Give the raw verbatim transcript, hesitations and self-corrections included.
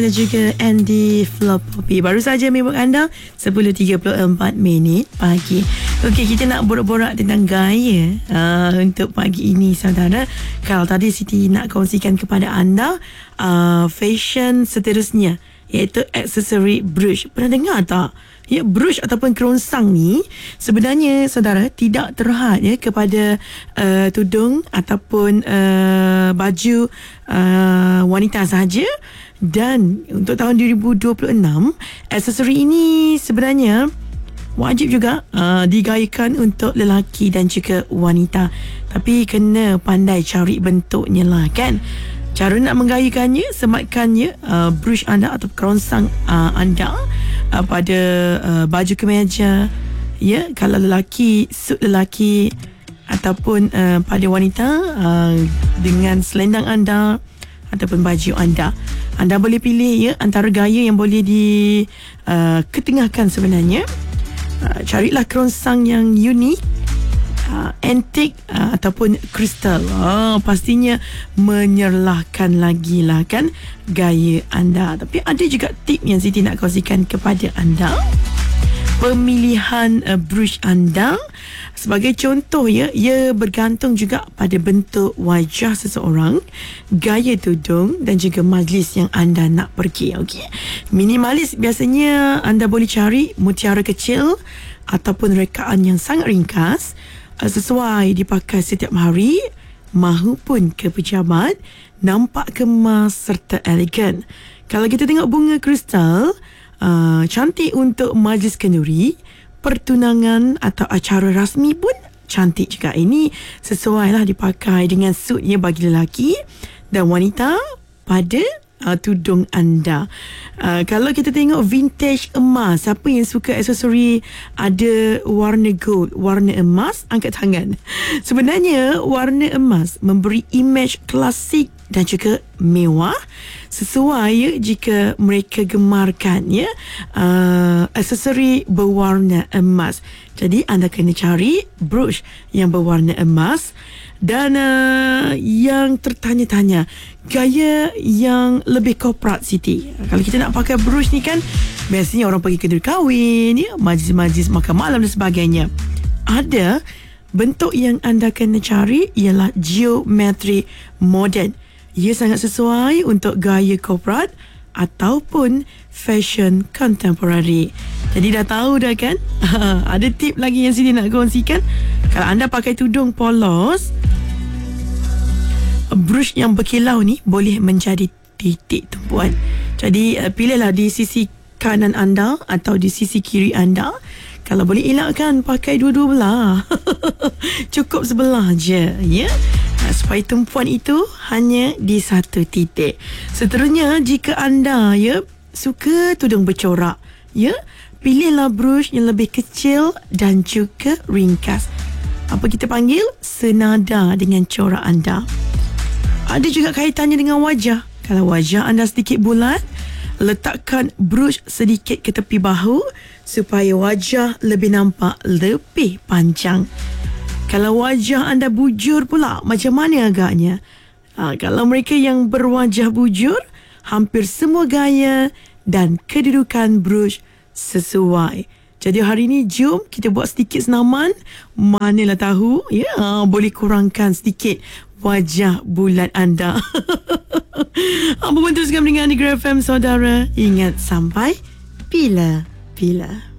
dan juga Andy Flopopi. Baru saja memang anda sepuluh tiga puluh empat minit pagi. Okey, kita nak borak-borak tentang gaya uh, untuk pagi ini, saudara. Kalau tadi Siti nak kongsikan kepada anda uh, fashion seterusnya, iaitu aksesori brooch. Pernah dengar tak? Ya, brooch ataupun kerongsang ni sebenarnya, saudara, tidak terhad ya kepada uh, tudung ataupun uh, baju uh, wanita sahaja. Dan untuk tahun dua ribu dua puluh enam, aksesori ini sebenarnya wajib juga uh, digayakan untuk lelaki dan juga wanita. Tapi kena pandai cari bentuknya lah, kan? Cara nak menggayakannya, sematkannya uh, brooch anda atau kerongsang uh, anda uh, pada uh, baju kemeja, ya. Kalau lelaki, suit lelaki, ataupun uh, pada wanita uh, dengan selendang anda ataupun baju anda. Anda boleh pilih ya antara gaya yang boleh di uh, ketengahkan sebenarnya. Uh, carilah kerongsang yang unik, Uh, antik uh, ataupun kristal. Oh, pastinya menyerlahkan lagi lah, kan, gaya anda. Tapi ada juga tip yang Siti nak kongsikan kepada anda. Pemilihan uh, brooch anda, sebagai contoh ya, ia bergantung juga pada bentuk wajah seseorang, gaya tudung dan juga majlis yang anda nak pergi. Okey. Minimalis biasanya anda boleh cari mutiara kecil ataupun rekaan yang sangat ringkas, sesuai dipakai setiap hari, mahupun ke pejabat, nampak kemas serta elegan. Kalau kita tengok bunga kristal, uh, cantik untuk majlis kenduri, pertunangan atau acara rasmi pun cantik juga. Ini sesuai lah dipakai dengan suit ya bagi lelaki dan wanita pada Uh, tudung anda. Uh, kalau kita tengok vintage emas, siapa yang suka aksesori ada warna gold, warna emas, angkat tangan. Sebenarnya warna emas memberi imej klasik dan juga mewah, sesuai ya, jika mereka gemarkan ya uh, aksesori berwarna emas. Jadi anda kena cari brooch yang berwarna emas. Dan uh, yang tertanya-tanya, gaya yang lebih korporat, Siti. Kalau kita nak pakai brooch ni kan, biasanya orang pergi kedai kahwin ya, majlis-majlis makan malam dan sebagainya. Ada bentuk yang anda kena cari ialah geometri moden. Ia sangat sesuai untuk gaya korporat ataupun fashion contemporary. Jadi dah tahu dah, kan? Ada tip lagi yang Siti nak kongsikan. Kalau anda pakai tudung polos, brooch yang berkilau ni boleh menjadi titik tumpuan. Jadi uh, pilihlah di sisi kanan anda atau di sisi kiri anda. Kalau boleh elakkan pakai dua-dua belah. Cukup sebelah je, ya. Uh, supaya tumpuan itu hanya di satu titik. Seterusnya, jika anda ya suka tudung bercorak, ya, pilihlah brooch yang lebih kecil dan juga ringkas. Apa kita panggil? Senada dengan corak anda. Ada juga kaitannya dengan wajah. Kalau wajah anda sedikit bulat, letakkan brooch sedikit ke tepi bahu supaya wajah lebih nampak lebih panjang. Kalau wajah anda bujur pula, macam mana agaknya? Ha, kalau mereka yang berwajah bujur, hampir semua gaya dan kedudukan brooch sesuai. Jadi hari ni jom kita buat sedikit senaman. Manalah tahu ya, boleh kurangkan sedikit wajah bulat anda. Apa pun teruskan dengan Negeri F M, saudara. Ingat, sampai bila-bila.